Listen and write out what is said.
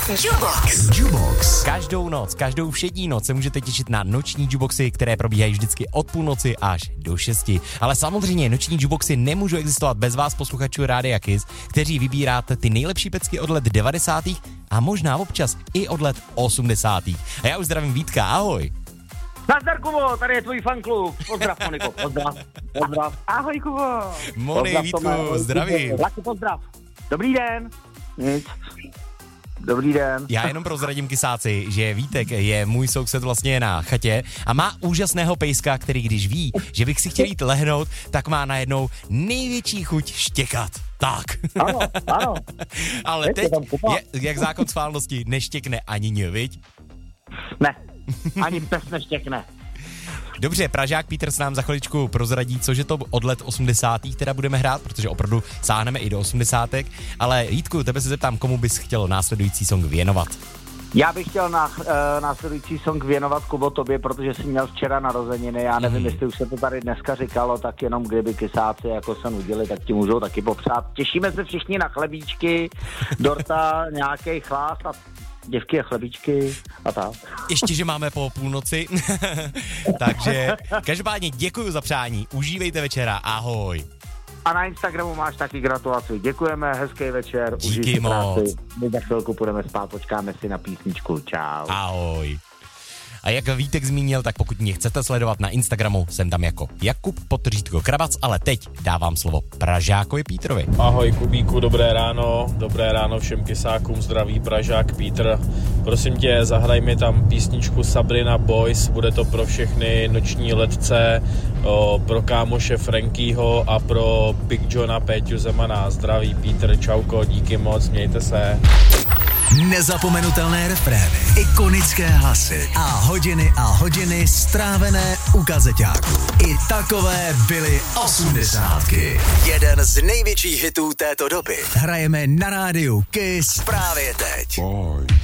Jubox. Každou všední noc se můžete těšit na noční juboxy, které probíhají vždycky od půlnoci až do 6. Ale samozřejmě noční juboxy nemůžou existovat bez vás, posluchačů Rádia Kiss, kteří vybíráte ty nejlepší pecky od let 90. a možná občas i od let 80. A já už zdravím Vítka, ahoj. Nazdar, Kubo, tady je tvůj fanklub. Pozdrav, Moniko, pozdrav. Ahoj, Kubo. Moni, Vítku, zdravím. Laky, pozdrav. Dobrý den. Nic. Dobrý den. Já jenom prozradím kysáci, že Vítek je můj soused vlastně na chatě a má úžasného pejska, který když ví, že bych si chtěl jít lehnout, tak má najednou největší chuť štěkat. Tak. Ano. Ale teď, jak zákon schválnosti, neštěkne ani ně, viď? Ne, ani pes neštěkne. Dobře, Pražák Pítr s nám za chviličku prozradí, cože to od let 80. teda budeme hrát, protože opravdu sáhneme i do 80. Ale Vítku, tebe se zeptám, komu bys chtěl následující song věnovat? Já bych chtěl následující song věnovat, Kubo, tobě, protože jsi měl včera narozeniny. Já nevím, jestli už se to tady dneska říkalo, tak jenom kdyby kysáci jako se nudili, tak ti můžou taky popřát. Těšíme se všichni na chlebíčky, dorta, nějaký chlást a děvky a chlebíčky a tak. Ještě, že máme po půlnoci. Takže každopádně děkuji za přání, užívejte večera, ahoj. A na Instagramu máš taky gratulaci. Děkujeme, hezký večer. Díky moc. My za chvilku půjdeme spát, počkáme si na písničku. Čau. Ahoj. A jak Vítek zmínil, tak pokud mě chcete sledovat na Instagramu, jsem tam jako Jakub_Krabac, ale teď dávám slovo Pražákovi Pítrovi. Ahoj Kubíku, dobré ráno všem kysákům, zdraví Pražák Pítr. Prosím tě, zahraj mi tam písničku Sabrina Boys, bude to pro všechny noční letce, pro kámoše Frankyho a pro Big Johna Péťu Zemana. Zdraví Pítr, čauko, díky moc, mějte se. Nezapomenutelné refrény, ikonické hlasy a hodiny strávené u kazeťáku. I takové byly 80. Jeden z největších hitů této doby hrajeme na rádiu Kiss právě teď. Boy.